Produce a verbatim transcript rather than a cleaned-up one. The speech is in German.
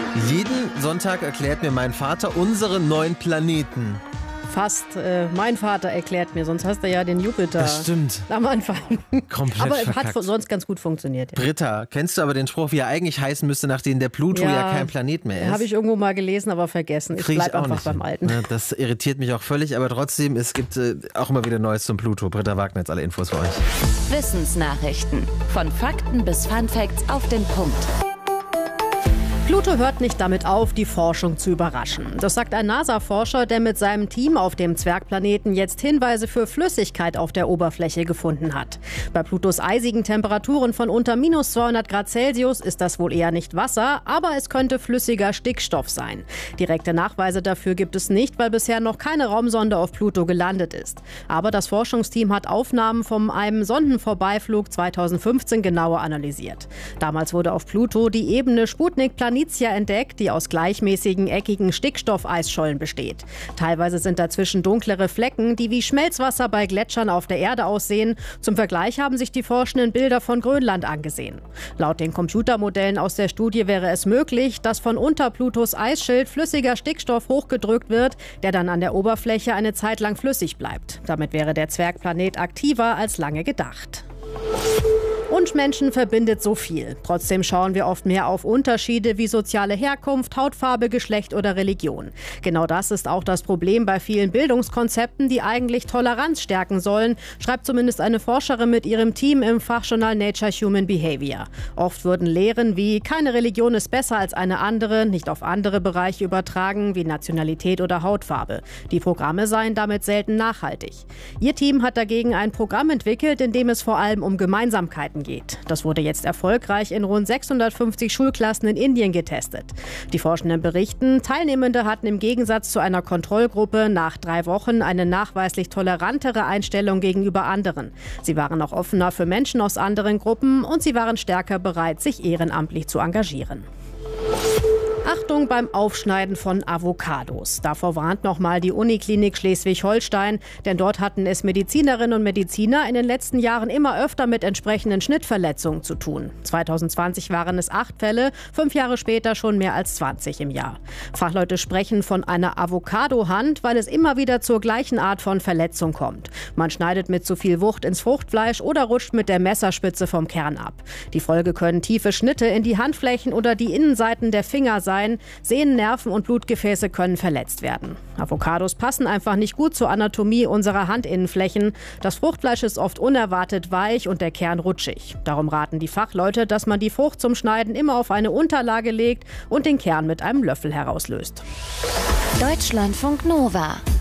Jeden Sonntag erklärt mir mein Vater unsere neuen Planeten. Fast. Äh, mein Vater erklärt mir, sonst hast du ja den Jupiter. Das stimmt. Am Anfang. Komplett aber es verkackt. hat sonst ganz gut funktioniert. Ja. Britta, kennst du aber den Spruch, wie er eigentlich heißen müsste, nachdem der Pluto ja, ja kein Planet mehr ist? Habe ich irgendwo mal gelesen, aber vergessen. Ich bleibe einfach nicht beim Alten. Ja, das irritiert mich auch völlig, aber trotzdem, es gibt äh, auch immer wieder Neues zum Pluto. Britta Wagner, jetzt alle Infos für euch. Wissensnachrichten. Von Fakten bis Funfacts auf den Punkt. Pluto hört nicht damit auf, die Forschung zu überraschen. Das sagt ein NASA-Forscher, der mit seinem Team auf dem Zwergplaneten jetzt Hinweise für Flüssigkeit auf der Oberfläche gefunden hat. Bei Plutos eisigen Temperaturen von unter minus zweihundert Grad Celsius ist das wohl eher nicht Wasser, aber es könnte flüssiger Stickstoff sein. Direkte Nachweise dafür gibt es nicht, weil bisher noch keine Raumsonde auf Pluto gelandet ist. Aber das Forschungsteam hat Aufnahmen von einem Sondenvorbeiflug zweitausendfünfzehn genauer analysiert. Damals wurde auf Pluto die Ebene Sputnik-Planitia entdeckt, die aus gleichmäßigen, eckigen Stickstoffeisschollen besteht. Teilweise sind dazwischen dunklere Flecken, die wie Schmelzwasser bei Gletschern auf der Erde aussehen. Zum Vergleich haben sich die Forschenden Bilder von Grönland angesehen. Laut den Computermodellen aus der Studie wäre es möglich, dass von unter Plutos Eisschild flüssiger Stickstoff hochgedrückt wird, der dann an der Oberfläche eine Zeit lang flüssig bleibt. Damit wäre der Zwergplanet aktiver als lange gedacht. Und Menschen verbindet so viel. Trotzdem schauen wir oft mehr auf Unterschiede wie soziale Herkunft, Hautfarbe, Geschlecht oder Religion. Genau das ist auch das Problem bei vielen Bildungskonzepten, die eigentlich Toleranz stärken sollen, schreibt zumindest eine Forscherin mit ihrem Team im Fachjournal Nature Human Behavior. Oft würden Lehren wie keine Religion ist besser als eine andere nicht auf andere Bereiche übertragen, wie Nationalität oder Hautfarbe. Die Programme seien damit selten nachhaltig. Ihr Team hat dagegen ein Programm entwickelt, in dem es vor allem um Gemeinsamkeiten geht. Das wurde jetzt erfolgreich in rund sechshundertfünfzig Schulklassen in Indien getestet. Die Forschenden berichten, Teilnehmende hatten im Gegensatz zu einer Kontrollgruppe nach drei Wochen eine nachweislich tolerantere Einstellung gegenüber anderen. Sie waren auch offener für Menschen aus anderen Gruppen und sie waren stärker bereit, sich ehrenamtlich zu engagieren. Achtung beim Aufschneiden von Avocados. Davor warnt nochmal die Uniklinik Schleswig-Holstein, denn dort hatten es Medizinerinnen und Mediziner in den letzten Jahren immer öfter mit entsprechenden Schnittverletzungen zu tun. zweitausendzwanzig waren es acht Fälle, fünf Jahre später schon mehr als zwanzig im Jahr. Fachleute sprechen von einer Avocado-Hand, weil es immer wieder zur gleichen Art von Verletzung kommt. Man schneidet mit zu viel Wucht ins Fruchtfleisch oder rutscht mit der Messerspitze vom Kern ab. Die Folge können tiefe Schnitte in die Handflächen oder die Innenseiten der Finger sein. Sehnen, Nerven und Blutgefäße können verletzt werden. Avocados passen einfach nicht gut zur Anatomie unserer Handinnenflächen. Das Fruchtfleisch ist oft unerwartet weich und der Kern rutschig. Darum raten die Fachleute, dass man die Frucht zum Schneiden immer auf eine Unterlage legt und den Kern mit einem Löffel herauslöst. Deutschlandfunk Nova